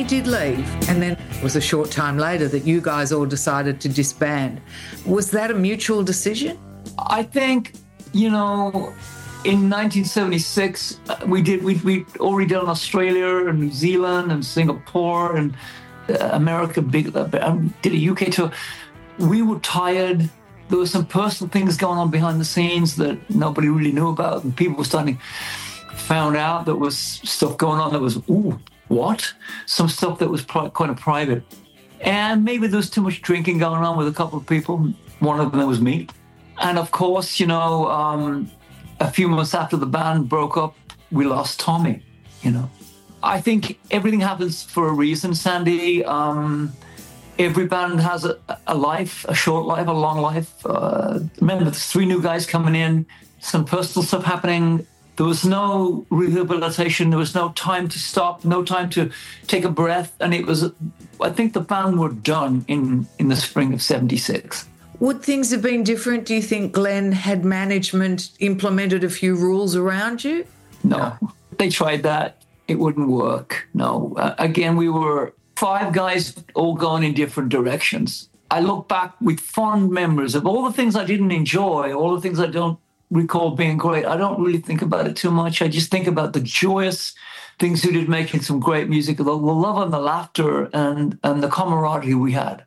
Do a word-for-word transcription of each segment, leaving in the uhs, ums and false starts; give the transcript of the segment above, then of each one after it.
did leave, and then it was a short time later that you guys all decided to disband. Was that a mutual decision? I think, you know, in nineteen seventy-six, we did, we we already done Australia and New Zealand and Singapore and uh, America, big, uh, did a U K tour. We were tired. There were some personal things going on behind the scenes that nobody really knew about, and people were starting, found out there was stuff going on that was, ooh, what? Some stuff that was pri- kind of private. And maybe there was too much drinking going on with a couple of people. One of them was me. And of course, you know, um, a few months after the band broke up, we lost Tommy, you know. I think everything happens for a reason, Sandy. Um, every band has a, a life, a short life, a long life. Uh, remember, there's three new guys coming in, some personal stuff happening. There was no rehabilitation. There was no time to stop, no time to take a breath. And it was, I think the band were done in, in the spring of seventy-six. Would things have been different? Do you think Glenn had management implemented a few rules around you? No. no. They tried that. It wouldn't work. No. Uh, again, we were five guys all going in different directions. I look back with fond memories of all the things I didn't enjoy, all the things I don't recall being great. I don't really think about it too much. I just think about the joyous things we did, making some great music, the, the love and the laughter and, and the camaraderie we had.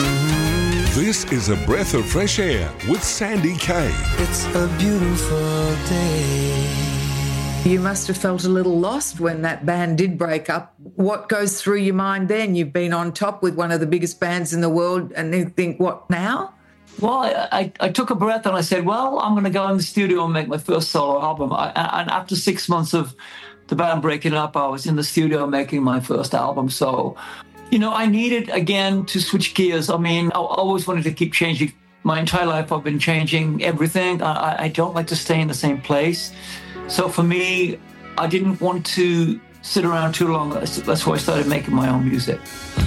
This is A Breath of Fresh Air with Sandy Kaye. It's a beautiful day. You must have felt a little lost when that band did break up. What goes through your mind then? You've been on top with one of the biggest bands in the world and you think, what now? Well, I, I, I took a breath and I said, well, I'm going to go in the studio and make my first solo album. I, and after six months of the band breaking up, I was in the studio making my first album. So, you know, I needed, again, to switch gears. I mean, I always wanted to keep changing. My entire life I've been changing everything. I, I don't like to stay in the same place. So for me, I didn't want to sit around too long. That's why I started making my own music.